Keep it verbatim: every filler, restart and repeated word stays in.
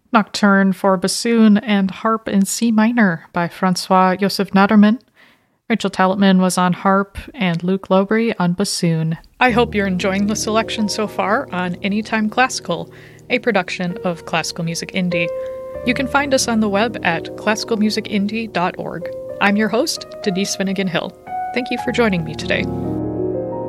Nocturne for Bassoon and Harp in C minor by Francois Joseph Naderman. Rachel Talitman was on harp and Luke Lowry on bassoon. I hope you're enjoying the selection so far on Anytime Classical, a production of Classical Music Indie. You can find us on the web at classical music indie dot org. I'm your host, Denise Finnegan Hill. Thank you for joining me today.